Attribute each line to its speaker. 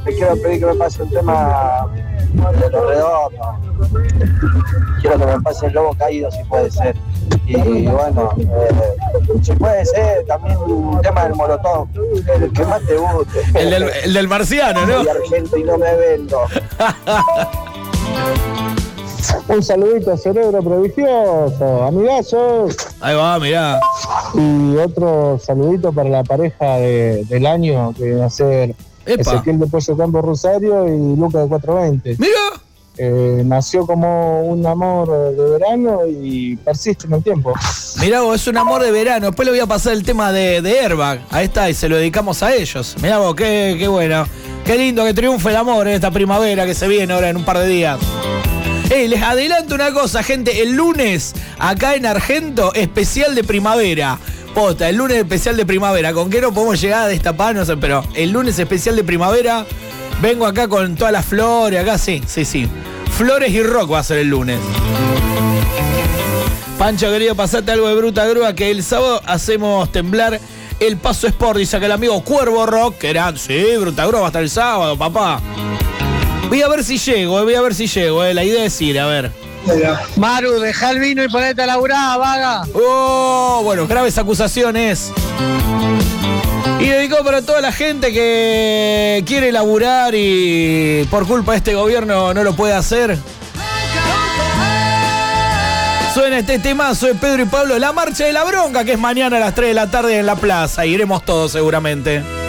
Speaker 1: te quiero pedir que me pase un tema de Los Redondos. Quiero que me pase El Lobo Caído, si puede ser. Y bueno, si puede ser también un tema del Molotov, el que más te guste.
Speaker 2: El del marciano, ¿no?
Speaker 1: Soy argento y no me vendo. Un saludito a Cerebro Prodigioso, amigazos.
Speaker 2: Ahí va, mirá.
Speaker 1: Y otro saludito para la pareja del año, que va a ser Ezequiel de Pollo Campo Rosario y Luca de 420.
Speaker 2: Mira.
Speaker 1: Nació como un amor de verano y persiste en el tiempo.
Speaker 2: Mirá vos, es un amor de verano. Después le voy a pasar el tema de Airbag. Ahí está, y se lo dedicamos a ellos. Mirá vos, qué bueno. Qué lindo que triunfe el amor en esta primavera que se viene ahora en un par de días. Les adelanto una cosa, gente. El lunes, acá en Argento, especial de primavera. Posta, el lunes especial de primavera. ¿Con qué no podemos llegar a destapar? No sé, pero el lunes especial de primavera. Vengo acá con todas las flores. Acá sí. Flores y rock va a ser el lunes. Pancho, querido, pasate algo de Bruta Grúa, que el sábado hacemos temblar el Paso Sport. Dice que el amigo Cuervo Rock, que era, sí, Bruta Grúa va a estar el sábado, papá. Voy a ver si llego, La idea es ir, a ver.
Speaker 3: Maru, dejá el vino y ponete a laburar, vaga.
Speaker 2: Oh, bueno, graves acusaciones. Y dedicó para toda la gente que quiere laburar y por culpa de este gobierno no lo puede hacer. Suena este temazo de Pedro y Pablo, La Marcha de la Bronca, que es mañana a las 3 de la tarde en la plaza. Iremos todos seguramente.